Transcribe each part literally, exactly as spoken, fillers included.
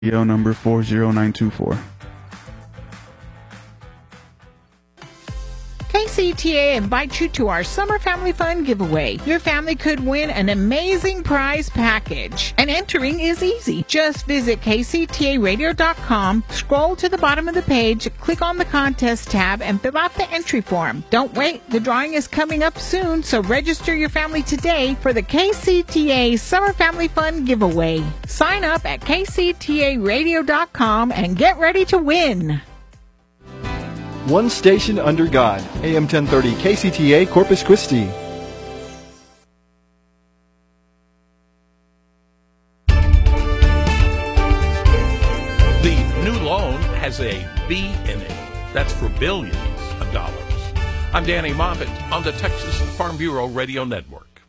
Radio number four zero nine two four. K C T A invites you to our Summer Family Fun giveaway. Your family could win an amazing prize package. And entering is easy. Just visit K C T A radio dot com, scroll to the bottom of the page, click on the contest tab, and fill out the entry form. Don't wait. The drawing is coming up soon, so register your family today for the K C T A Summer Family Fun giveaway. Sign up at K C T A radio dot com and get ready to win. One station under God. A M ten thirty K C T A Corpus Christi. The new loan has a B in it. That's for billions of dollars. I'm Danny Moffett on the Texas Farm Bureau Radio Network.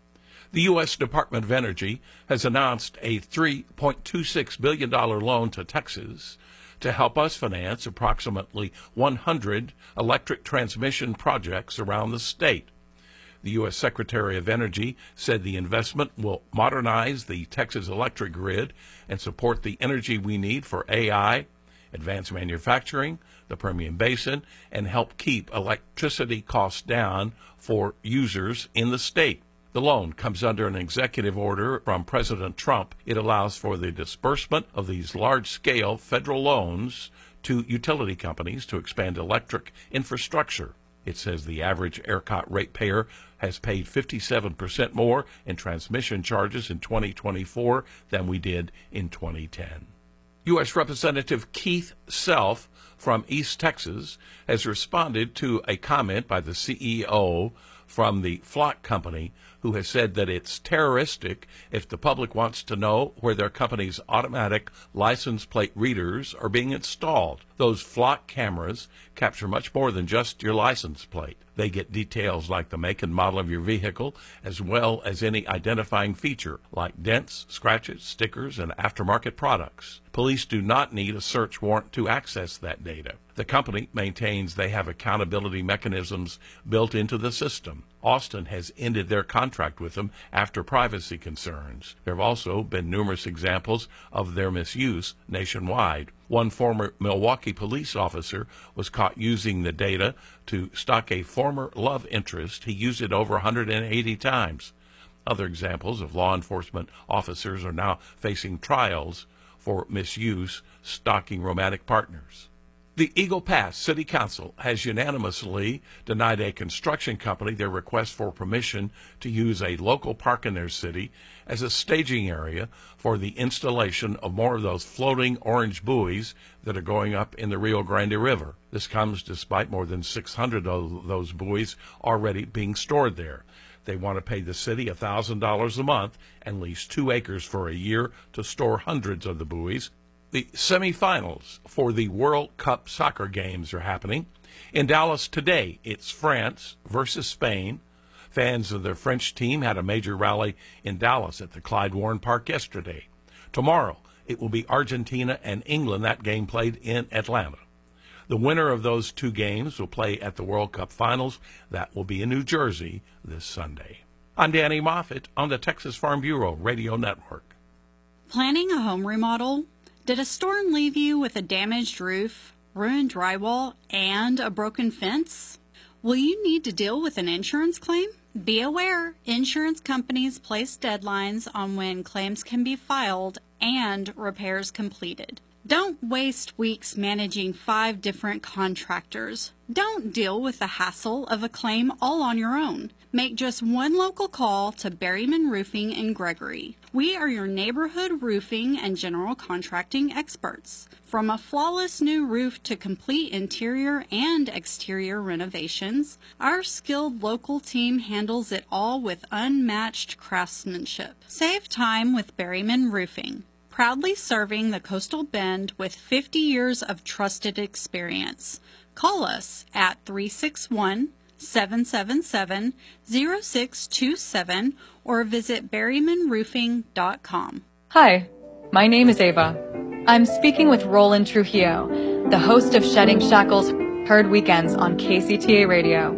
The U S Department of Energy has announced a three point two six billion dollars loan to Texas to help us finance approximately one hundred electric transmission projects around the state. The U S Secretary of Energy said the investment will modernize the Texas electric grid and support the energy we need for A I, advanced manufacturing, the Permian Basin, and help keep electricity costs down for users in the state. The loan comes under an executive order from President Trump. It allows for the disbursement of these large-scale federal loans to utility companies to expand electric infrastructure. It says the average ERCOT ratepayer has paid fifty-seven percent more in transmission charges in twenty twenty-four than we did in twenty ten. U S Representative Keith Self from East Texas has responded to a comment by the C E O from the Flock Company, who has said that it's terroristic if the public wants to know where their company's automatic license plate readers are being installed. Those Flock cameras capture much more than just your license plate. They get details like the make and model of your vehicle, as well as any identifying feature like dents, scratches, stickers, and aftermarket products. Police do not need a search warrant to access that data. The company maintains they have accountability mechanisms built into the system. Austin has ended their contract with them after privacy concerns. There have also been numerous examples of their misuse nationwide. One former Milwaukee police officer was caught using the data to stalk a former love interest. He used it over one hundred eighty times. Other examples of law enforcement officers are now facing trials for misuse, stalking romantic partners. The Eagle Pass City Council has unanimously denied a construction company their request for permission to use a local park in their city as a staging area for the installation of more of those floating orange buoys that are going up in the Rio Grande River. This comes despite more than six hundred of those buoys already being stored there. They want to pay the city one thousand dollars a month and lease two acres for a year to store hundreds of the buoys. The semifinals for the World Cup soccer games are happening. In Dallas today, it's France versus Spain. Fans of the French team had a major rally in Dallas at the Clyde Warren Park yesterday. Tomorrow, it will be Argentina and England. That game played in Atlanta. The winner of those two games will play at the World Cup finals. That will be in New Jersey this Sunday. I'm Danny Moffett on the Texas Farm Bureau Radio Network. Planning a home remodel? Did a storm leave you with a damaged roof, ruined drywall, and a broken fence? Will you need to deal with an insurance claim? Be aware, insurance companies place deadlines on when claims can be filed and repairs completed. Don't waste weeks managing five different contractors. Don't deal with the hassle of a claim all on your own. Make just one local call to Berryman Roofing in Gregory. We are your neighborhood roofing and general contracting experts. From a flawless new roof to complete interior and exterior renovations, our skilled local team handles it all with unmatched craftsmanship. Save time with Berryman Roofing. Proudly serving the Coastal Bend with fifty years of trusted experience. Call us at three six one, seven seven seven, zero six two seven or visit berryman roofing dot com. Hi, my name is Ava. I'm speaking with Roland Trujillo, the host of Shedding Shackles Heard Weekends on K C T A Radio.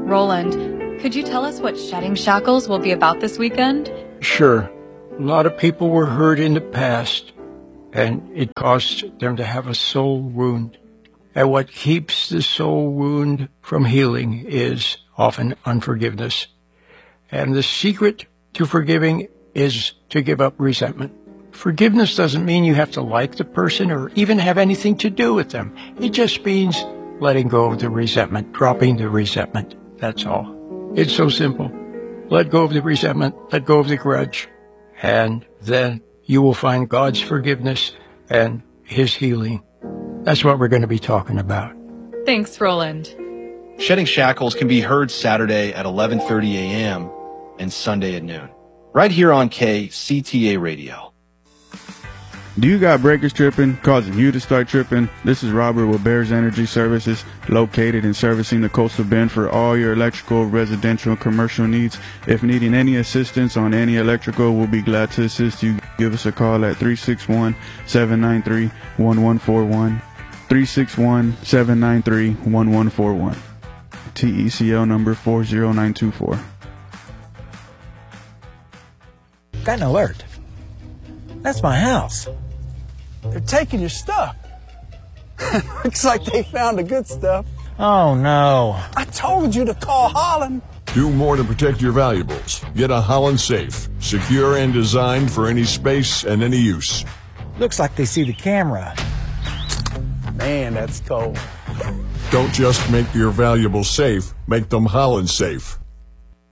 Roland, could you tell us what Shedding Shackles will be about this weekend? Sure. A lot of people were hurt in the past. and it caused them to have a soul wound. And what keeps the soul wound from healing is often unforgiveness. And the secret to forgiving is to give up resentment. Forgiveness doesn't mean you have to like the person or even have anything to do with them. It just means letting go of the resentment, dropping the resentment. That's all. It's so simple. Let go of the resentment, let go of the grudge, and then you will find God's forgiveness and His healing. That's what we're going to be talking about. Thanks, Roland. Shedding Shackles can be heard Saturday at eleven thirty a.m. and Sunday at noon, right here on K C T A Radio. Do you got breakers tripping, causing you to start tripping? This is Robert with Bears Energy Services, located and servicing the Coastal Bend for all your electrical, residential, and commercial needs. If needing any assistance on any electrical, we'll be glad to assist you. Give us a call at three six one, seven nine three, one one four one, three six one, seven nine three, one one four one. T E C L number four zero nine two four. Got an alert. That's my house. They're taking your stuff. Looks like they found the good stuff. Oh, no. I told you to call Holland. Do more to protect your valuables. Get a Holland safe, secure and designed for any space and any use. Looks like they see the camera. Man, that's cold. Don't just make your valuables safe, make them Holland safe.